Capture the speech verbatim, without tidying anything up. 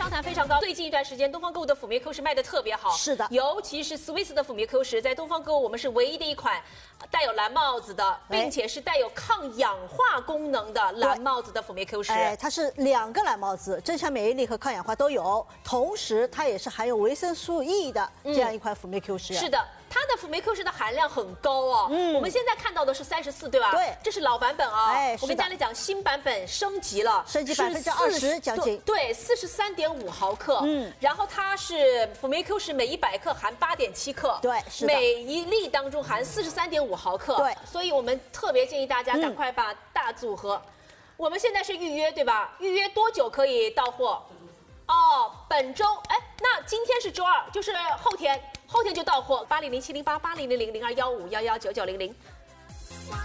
商谈非常高。最近一段时间，东方购物的辅酶 Q 十卖的特别好。 是的， 尤其是 Swiss 的辅酶 Q 十，在东方购物我们是唯一的一款带有蓝帽子的，并且是带有抗氧化功能的蓝帽子的辅酶 Q 十。 哎，它是两个蓝帽子，增强免疫力和抗氧化都有，同时它也是含有维生素 E 的这样一款辅酶 Q 十。 是的。 它的辅酶 Q 十的含量很高哦，嗯，我们现在看到的是三十四，对吧？ 对， 这是老版本啊。 哎， 我跟大家讲，新版本升级了， 升级百分之二十将近， 对，四十三点五毫克，嗯，然后它是辅酶 Q 十每一百克含八点七克， 对，是的， 每一粒当中含四十三点五毫克， 对， 所以我们特别建议大家赶快把大组合，嗯、我们现在是预约对吧？预约多久可以到货？哦，本周，哎，那今天是周二，就是后天。 后天就到货，八零零七零八八零零零零二幺五幺幺九九零零。